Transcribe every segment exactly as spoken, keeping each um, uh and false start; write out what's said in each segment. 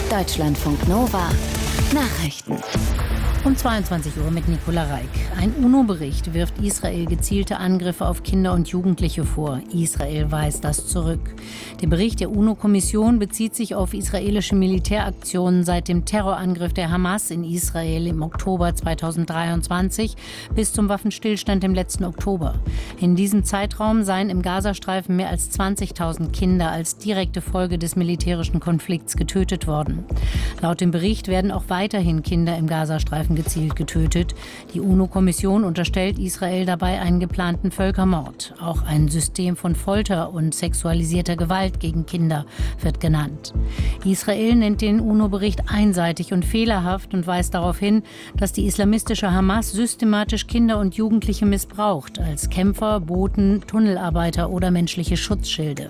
Deutschlandfunk Nova Nachrichten. Um zweiundzwanzig Uhr mit Nicola Reik. Ein UNO-Bericht wirft Israel gezielte Angriffe auf Kinder und Jugendliche vor. Israel weist das zurück. Der Bericht der UNO-Kommission bezieht sich auf israelische Militäraktionen seit dem Terrorangriff der Hamas in Israel im Oktober zweitausenddreiundzwanzig bis zum Waffenstillstand im letzten Oktober. In diesem Zeitraum seien im Gazastreifen mehr als zwanzigtausend Kinder als direkte Folge des militärischen Konflikts getötet worden. Laut dem Bericht werden auch weiterhin Kinder im Gazastreifen gezielt getötet. Die UNO-Kommission unterstellt Israel dabei einen geplanten Völkermord. Auch ein System von Folter und sexualisierter Gewalt gegen Kinder wird genannt. Israel nennt den UNO-Bericht einseitig und fehlerhaft und weist darauf hin, dass die islamistische Hamas systematisch Kinder und Jugendliche missbraucht, als Kämpfer, Boten, Tunnelarbeiter oder menschliche Schutzschilde.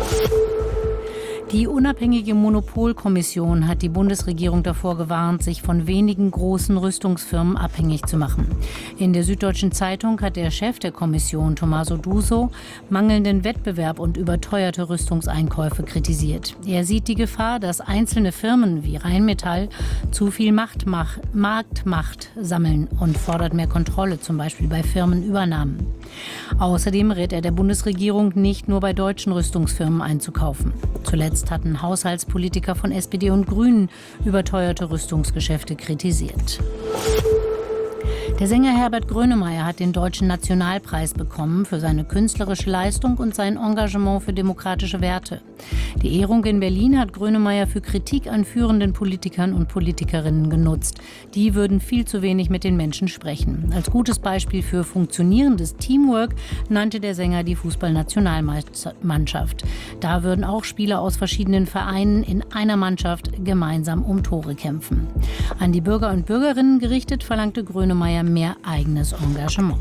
Die unabhängige Monopolkommission hat die Bundesregierung davor gewarnt, sich von wenigen großen Rüstungsfirmen abhängig zu machen. In der Süddeutschen Zeitung hat der Chef der Kommission, Tommaso Duso, mangelnden Wettbewerb und überteuerte Rüstungseinkäufe kritisiert. Er sieht die Gefahr, dass einzelne Firmen wie Rheinmetall zu viel Machtmach- Marktmacht sammeln und fordert mehr Kontrolle, zum Beispiel bei Firmenübernahmen. Außerdem rät er der Bundesregierung, nicht nur bei deutschen Rüstungsfirmen einzukaufen. Zuletzt hatten Haushaltspolitiker von S P D und Grünen überteuerte Rüstungsgeschäfte kritisiert. Der Sänger Herbert Grönemeyer hat den Deutschen Nationalpreis bekommen für seine künstlerische Leistung und sein Engagement für demokratische Werte. Die Ehrung in Berlin hat Grönemeyer für Kritik an führenden Politikern und Politikerinnen genutzt. Die würden viel zu wenig mit den Menschen sprechen. Als gutes Beispiel für funktionierendes Teamwork nannte der Sänger die Fußballnationalmannschaft. Da würden auch Spieler aus verschiedenen Vereinen in einer Mannschaft gemeinsam um Tore kämpfen. An die Bürger und Bürgerinnen gerichtet verlangte Grönemeyer mehr eigenes Engagement.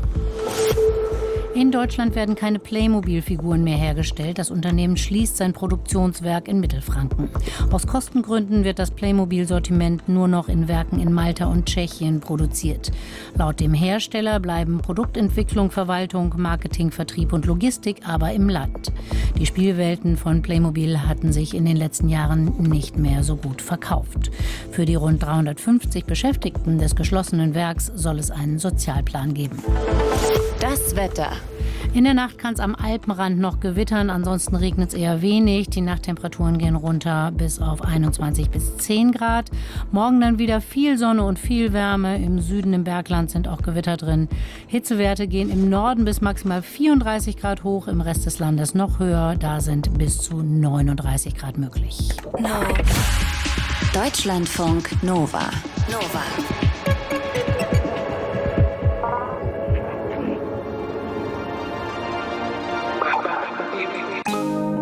In Deutschland werden keine Playmobil-Figuren mehr hergestellt. Das Unternehmen schließt sein Produktionswerk in Mittelfranken. Aus Kostengründen wird das Playmobil-Sortiment nur noch in Werken in Malta und Tschechien produziert. Laut dem Hersteller bleiben Produktentwicklung, Verwaltung, Marketing, Vertrieb und Logistik aber im Land. Die Spielwelten von Playmobil hatten sich in den letzten Jahren nicht mehr so gut verkauft. Für die rund dreihundertfünfzig Beschäftigten des geschlossenen Werks soll es einen Sozialplan geben. Das Wetter. In der Nacht kann es am Alpenrand noch gewittern, ansonsten regnet es eher wenig. Die Nachttemperaturen gehen runter bis auf einundzwanzig bis zehn Grad. Morgen dann wieder viel Sonne und viel Wärme. Im Süden, im Bergland sind auch Gewitter drin. Hitzewerte gehen im Norden bis maximal vierunddreißig Grad hoch, im Rest des Landes noch höher. Da sind bis zu neununddreißig Grad möglich. No. Deutschlandfunk Nova. Nova.